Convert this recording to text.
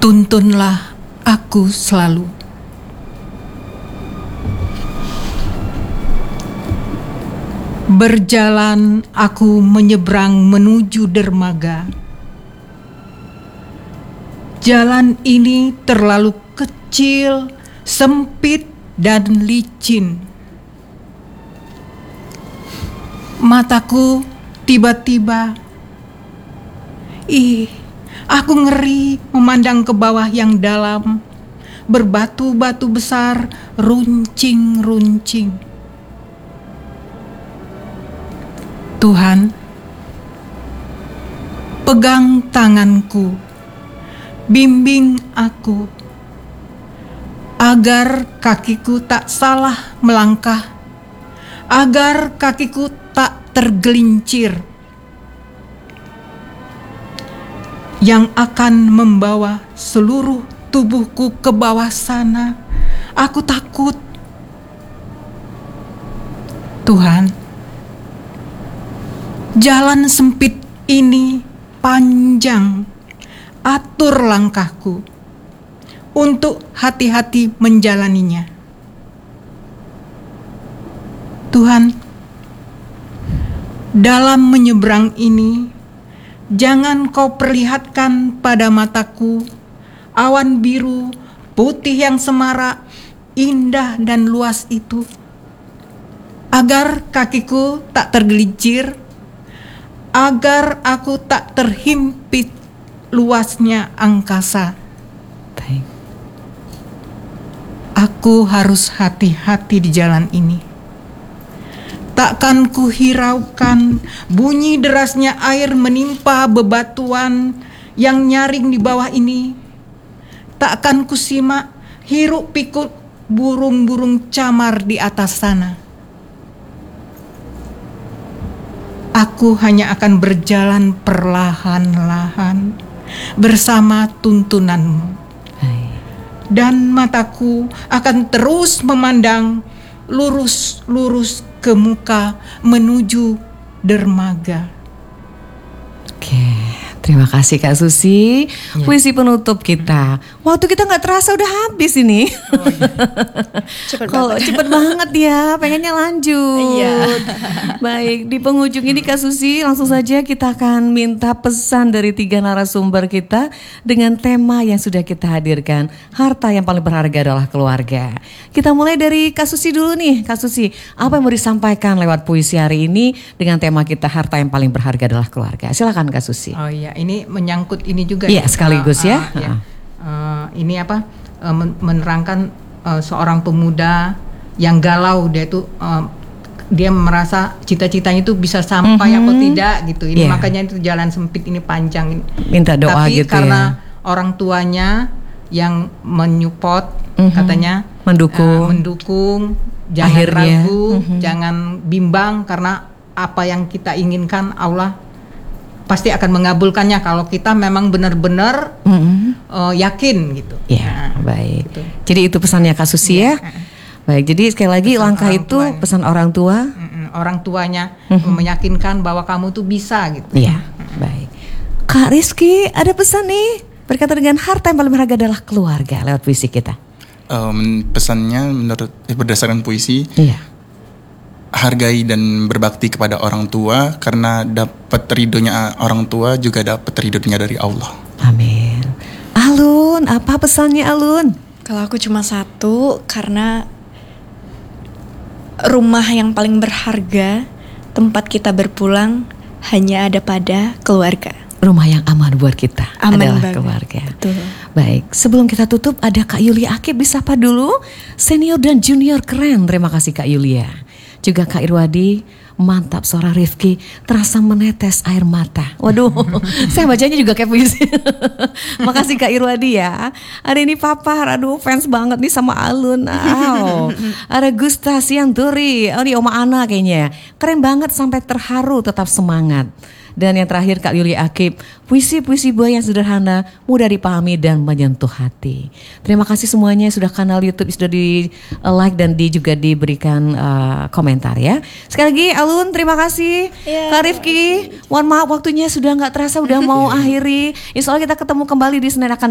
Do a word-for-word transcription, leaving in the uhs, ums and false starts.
Tuntunlah aku selalu. Berjalan aku menyeberang menuju dermaga. Jalan ini terlalu kecil, sempit, dan licin. Mataku tiba-tiba, ih, aku ngeri memandang ke bawah yang dalam, berbatu-batu besar, runcing-runcing. Tuhan, pegang tanganku, bimbing aku, agar kakiku tak salah melangkah, agar kakiku tak tergelincir, yang akan membawa seluruh tubuhku ke bawah sana. Aku takut. Tuhan, jalan sempit ini panjang. Atur langkahku untuk hati-hati menjalaninya. Tuhan, dalam menyeberang ini, jangan Kau perlihatkan pada mataku awan biru, putih yang semarak, indah dan luas itu, agar kakiku tak tergelincir, agar aku tak terhimpit luasnya angkasa. Baik. Aku harus hati-hati di jalan ini. Takkan kuhiraukan bunyi derasnya air menimpa bebatuan yang nyaring di bawah ini. Takkan kusimak hiruk pikuk burung-burung camar di atas sana. Aku hanya akan berjalan perlahan-lahan bersama tuntunanmu. Baik. Dan mataku akan terus memandang lurus-lurus ke muka menuju dermaga. Oke, terima kasih Kak Susi. Ya. Puisi penutup kita. Waktu kita nggak terasa udah habis ini. Oh, iya. Cepet Kalau banget. cepet banget ya, pengennya lanjut. Iya. Baik, di penghujung ini Kak Susi, langsung saja kita akan minta pesan dari tiga narasumber kita dengan tema yang sudah kita hadirkan. Harta yang paling berharga adalah keluarga. Kita mulai dari Kak Susi dulu nih. Kak Susi, apa yang mau disampaikan lewat puisi hari ini dengan tema kita harta yang paling berharga adalah keluarga? Silakan Kak Susi. Oh iya, ini menyangkut ini juga. Iya, sekaligus uh, ya. Uh, ya. Uh, ini apa? Uh, menerangkan uh, seorang pemuda yang galau, dia tuh uh, dia merasa cita-citanya itu bisa sampai mm-hmm. atau tidak gitu. Ini yeah. makanya itu jalan sempit ini panjang. Minta doa Tapi gitu karena ya. orang tuanya yang menyupport, mm-hmm. katanya mendukung, uh, mendukung, jangan akhirnya, ragu, mm-hmm. jangan bimbang, karena apa yang kita inginkan Allah pasti akan mengabulkannya kalau kita memang benar-benar mm-hmm. uh, yakin gitu. Ya, nah, baik. gitu. Jadi itu pesannya Kak Susi ya. ya. Baik, jadi sekali lagi pesan langkah itu tuanya. Pesan orang tua. Mm-mm, orang tuanya mm-hmm. meyakinkan bahwa kamu tuh bisa gitu. Iya, mm-hmm. baik. Kak Rizky, ada pesan nih berkaitan dengan harta yang paling berharga adalah keluarga lewat puisi kita. Um, pesannya menurut eh, berdasarkan puisi. Iya. Hargai dan berbakti kepada orang tua, karena dapat ridhonya orang tua juga dapat ridhonya dari Allah. Amin. Alun, apa pesannya Alun? Kalau aku cuma satu, karena rumah yang paling berharga, tempat kita berpulang hanya ada pada keluarga. Rumah yang aman buat kita aman adalah banget. Keluarga. Betul. Baik, sebelum kita tutup ada Kak Yulia Akib, disapa dulu. Senior dan junior keren, terima kasih Kak Yulia. Juga Kak Irwadi, mantap suara Rifki, terasa menetes air mata. Waduh, saya bacanya juga kayak puisi. Makasih Kak Irwadi ya. Ada ini Papa, aduh fans banget nih sama Alun. Wow. Ada Gusta Sianturi, oh ini Oma Ana kayaknya. Keren banget sampai terharu, tetap semangat. Dan yang terakhir Kak Yulia Akib, puisi-puisi buah yang sederhana, mudah dipahami dan menyentuh hati. Terima kasih semuanya sudah kanal YouTube sudah di uh, like dan di juga diberikan uh, komentar ya. Sekali lagi Alun terima kasih. Yeah. Kak Rifki, mohon maaf waktunya sudah nggak terasa udah mau akhiri. Insya Allah kita ketemu kembali di Senin akan